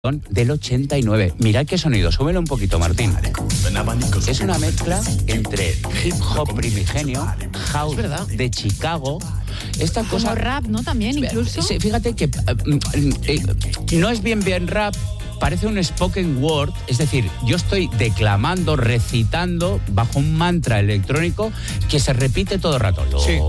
del 89. Mirad qué sonido, súbelo un poquito, Martín. Es una mezcla entre hip hop primigenio, house de Chicago. Esta cosa, como rap, ¿no? También, incluso. Fíjate que no es bien rap. Parece un spoken word, es decir, yo estoy declamando, recitando bajo un mantra electrónico que se repite todo el rato.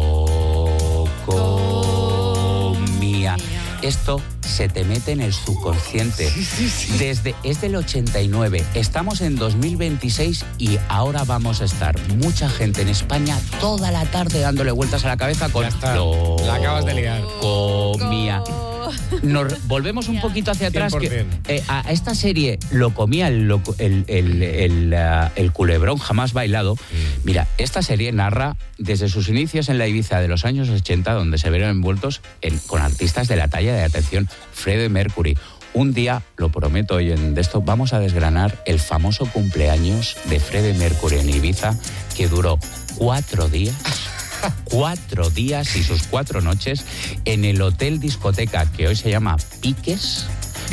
Locomía. Esto se te mete en el subconsciente. Sí. Es del 89, estamos en 2026 y ahora vamos a estar mucha gente en España toda la tarde dándole vueltas a la cabeza con... Ya está, la acabas de liar. Locomía. Nos volvemos un poquito hacia atrás. A esta serie Locomía, el culebrón jamás bailado. Mira, esta serie narra desde sus inicios en la Ibiza de los años 80, donde se vieron envueltos con artistas de la talla de, atención, Freddie Mercury. Un día, lo prometo hoy en esto, vamos a desgranar el famoso cumpleaños de Freddie Mercury en Ibiza, que duró 4 días. 4 días y sus 4 noches en el hotel discoteca que hoy se llama Piques,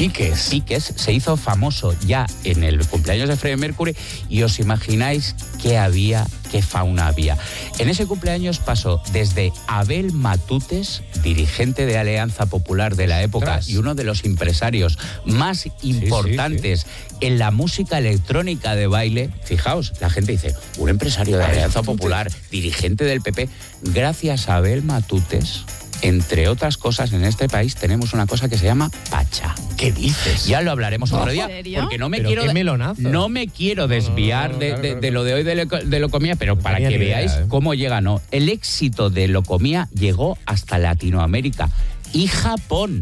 se hizo famoso ya en el cumpleaños de Freddie Mercury y os imagináis qué fauna había. En ese cumpleaños pasó desde Abel Matutes, dirigente de Alianza Popular de la época y uno de los empresarios más importantes en la música electrónica de baile. Fijaos, la gente dice, un empresario de Alianza Popular, dirigente del PP. Gracias a Abel Matutes, entre otras cosas, en este país tenemos una cosa que se llama Pacha. ¿Qué dices? Ya lo hablaremos otro día, porque no me quiero desviar de lo de hoy de Locomía, pero para que veáis cómo llega, ¿no? El éxito de Locomía llegó hasta Latinoamérica y Japón.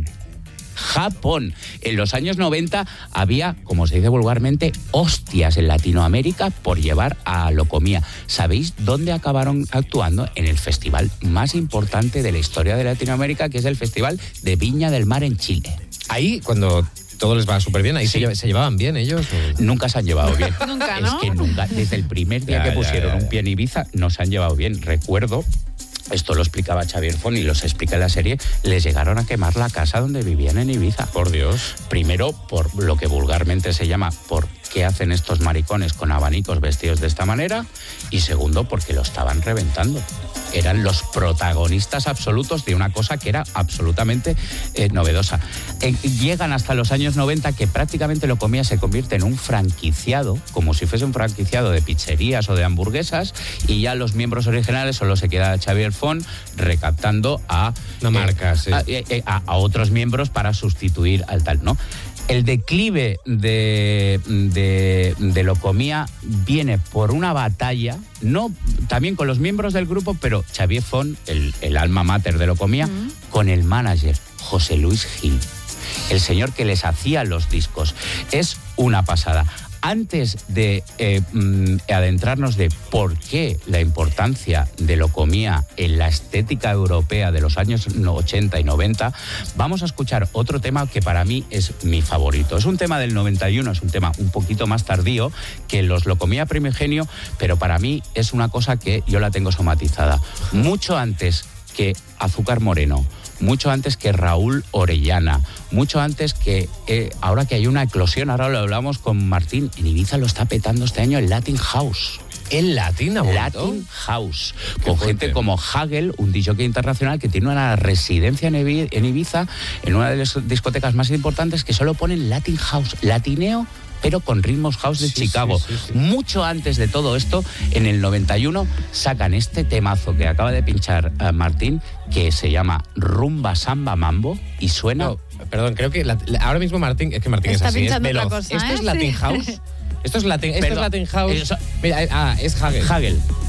En los años 90 había, como se dice vulgarmente, hostias en Latinoamérica por llevar a Locomía. ¿Sabéis dónde acabaron actuando? En el festival más importante de la historia de Latinoamérica, que es el Festival de Viña del Mar en Chile. Ahí, cuando todo les va súper bien, ahí se llevaban bien ellos. Nunca se han llevado bien. Nunca, ¿no? Es que nunca, desde el primer día que pusieron un pie en Ibiza, no se han llevado bien. Recuerdo, esto lo explicaba Xavier Font y los explica en la serie, les llegaron a quemar la casa donde vivían en Ibiza. Por Dios. Primero, por lo que vulgarmente se llama, ¿por qué hacen estos maricones con abanicos vestidos de esta manera? Y segundo, porque lo estaban reventando. Eran los protagonistas absolutos de una cosa que era absolutamente novedosa. Llegan hasta los años 90, que prácticamente Locomía se convierte en un franquiciado, como si fuese un franquiciado de pizzerías o de hamburguesas, y ya los miembros originales solo se queda Xavier Font recaptando a otros miembros para sustituir al tal, ¿no? El declive de Locomía viene por una batalla, no también con los miembros del grupo, pero Xavier Font, el alma mater de Locomía, con el manager José Luis Gil, el señor que les hacía los discos. Es una pasada. Antes de adentrarnos de por qué la importancia de Locomía en la estética europea de los años 80 y 90, vamos a escuchar otro tema que para mí es mi favorito. Es un tema del 91, es un tema un poquito más tardío que los Locomía primigenio, pero para mí es una cosa que yo la tengo somatizada. Mucho antes que Azúcar Moreno, mucho antes que Raúl Orellana, mucho antes que, ahora que hay una eclosión, ahora lo hablamos con Martín, en Ibiza lo está petando este año el Latin House. ¿El Latin House, con gente como Hagel, un DJ internacional que tiene una residencia en Ibiza, en una de las discotecas más importantes, que solo ponen Latin House, latineo, pero con ritmos house de Chicago. Sí. Mucho antes de todo esto, en el 91, sacan este temazo que acaba de pinchar Martín, que se llama Rumba Samba Mambo, y suena... No, perdón, creo que ahora mismo Martín es así, es veloz. Cosa, ¿Esto es Latin House? Esto es Latin House. Mira, es Hagel.